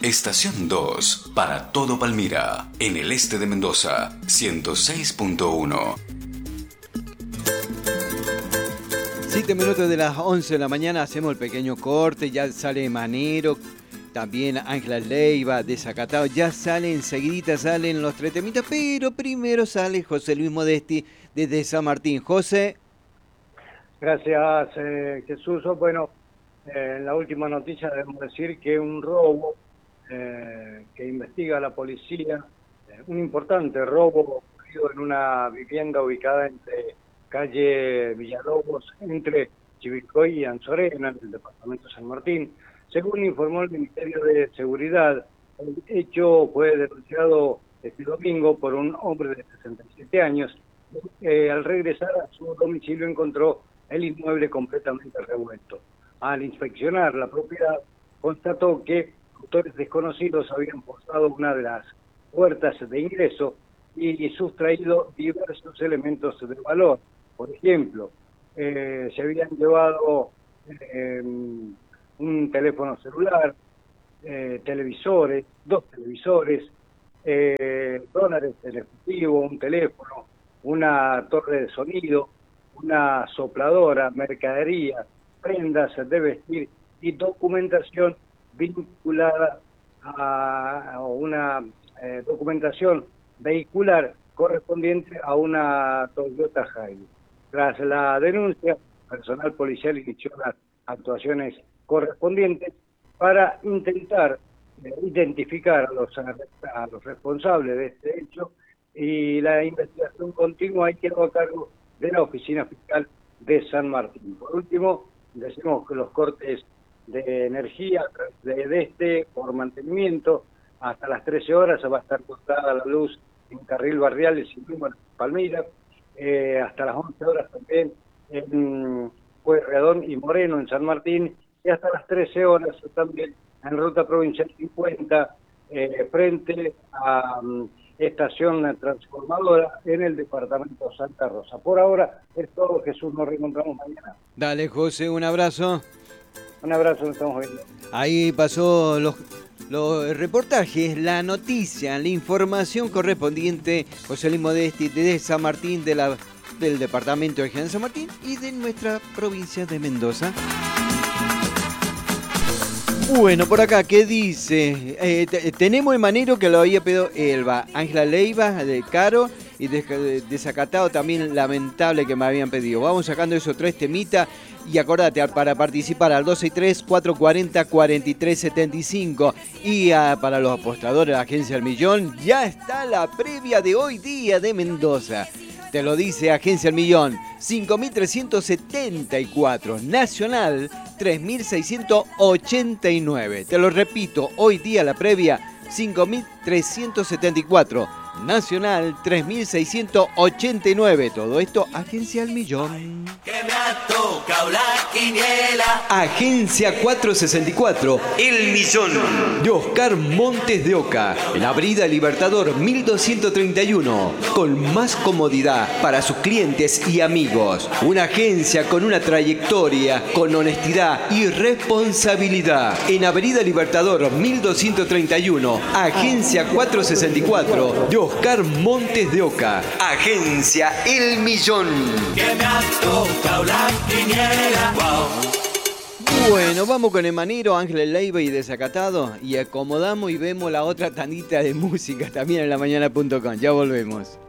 Estación 2, para todo Palmira, en el este de Mendoza, 106.1. 7 minutos de las 11 de la mañana, hacemos el pequeño corte, ya sale Manero, también Ángela Leiva, Desacatado, ya enseguidita salen los tres temitas, pero primero sale José Luis Modesti desde San Martín. José. Gracias, Jesús. Bueno, en la última noticia debemos decir que un robo que investiga la policía, un importante robo ocurrido en una vivienda ubicada entre calle Villalobos, entre Chivilcoy y Anzorena, en el departamento de San Martín. Según informó el Ministerio de Seguridad, el hecho fue denunciado este domingo por un hombre de 67 años. Al regresar a su domicilio encontró el inmueble completamente revuelto. Al inspeccionar la propiedad, constató que autores desconocidos habían forzado una de las puertas de ingreso y sustraído diversos elementos de valor. Por ejemplo, se habían llevado un teléfono celular, televisores, 2 televisores, dólares en efectivo, un teléfono, una torre de sonido, una sopladora, mercadería, prendas de vestir y documentación vinculada a una documentación vehicular correspondiente a una Toyota Hilux. Tras la denuncia, personal policial inició las actuaciones correspondientes para intentar identificar a los responsables de este hecho, y la investigación continúa y quedó a cargo de la Oficina Fiscal de San Martín. Por último, decimos que los cortes de energía por mantenimiento hasta las 13 horas va a estar cortada la luz en Carril Barriales y Número Palmira, hasta las 11 horas también en Pueyrredón y Moreno en San Martín, y hasta las 13 horas también en Ruta Provincial 50, frente a Estación Transformadora en el departamento de Santa Rosa. Por ahora es todo, Jesús, nos reencontramos mañana. Dale, José, un abrazo. Un abrazo, nos estamos viendo. Ahí pasó los reportajes, la noticia, la información correspondiente, José Luis Modesti de San Martín, del departamento de San Martín y de nuestra provincia de Mendoza. Bueno, por acá, ¿qué dice? Tenemos el Manero que lo había pedido Elba, Ángela Leiva de Caro y Desacatado también, lamentable que me habían pedido. Vamos sacando esos 3 temitas y acordate, para participar al 263-440-4375 y para los apostadores de la Agencia del Millón, ya está la previa de hoy día de Mendoza. Te lo dice Agencia del Millón, 5.374, Nacional 3.689. Te lo repito, hoy día la previa, 5.374, Nacional 3.689. Todo esto, Agencia del Millón. Que me ha tocado la quiniela. Agencia 464, El Millón, de Oscar Montes de Oca, en Avenida Libertador 1231, con más comodidad para sus clientes y amigos. Una agencia con una trayectoria, con honestidad y responsabilidad. En Avenida Libertador 1231, Agencia 464, de Oscar Montes de Oca. Agencia El Millón. Que me ha tocado la quiniela. Wow. Bueno, vamos con el Manero, Ángela Leiva y Desacatado y acomodamos y vemos la otra tandita de música también en lamañana.com. Ya volvemos.